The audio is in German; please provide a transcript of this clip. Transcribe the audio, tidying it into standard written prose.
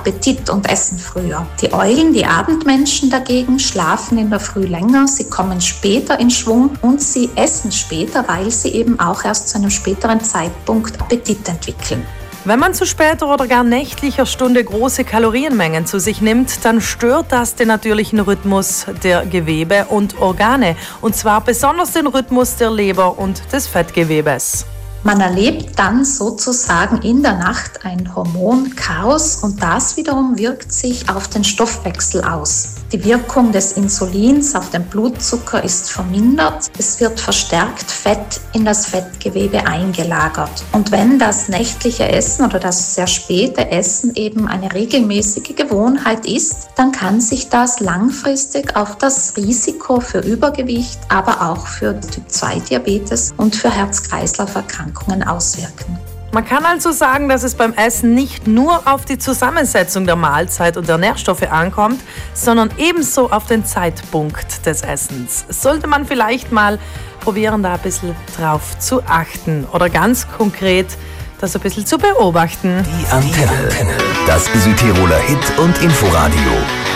Appetit und essen früher. Die Eulen, die Abendmenschen dagegen, schlafen in der Früh länger, sie kommen später in Schwung und sie essen später, weil sie eben auch erst zu einem späteren Zeitpunkt Appetit entwickeln. Wenn man zu später oder gar nächtlicher Stunde große Kalorienmengen zu sich nimmt, dann stört das den natürlichen Rhythmus der Gewebe und Organe. Und zwar besonders den Rhythmus der Leber und des Fettgewebes. Man erlebt dann sozusagen in der Nacht ein Hormonchaos und das wiederum wirkt sich auf den Stoffwechsel aus. Die Wirkung des Insulins auf den Blutzucker ist vermindert. Es wird verstärkt Fett in das Fettgewebe eingelagert. Und wenn das nächtliche Essen oder das sehr späte Essen eben eine regelmäßige Gewohnheit ist, dann kann sich das langfristig auf das Risiko für Übergewicht, aber auch für Typ-2-Diabetes und für Herz-Kreislauf-Erkrankungen auswirken. Man kann also sagen, dass es beim Essen nicht nur auf die Zusammensetzung der Mahlzeit und der Nährstoffe ankommt, sondern ebenso auf den Zeitpunkt des Essens. Sollte man vielleicht mal probieren, da ein bisschen drauf zu achten oder ganz konkret das ein bisschen zu beobachten. Die Antenne, das Südtiroler Hit- und Inforadio.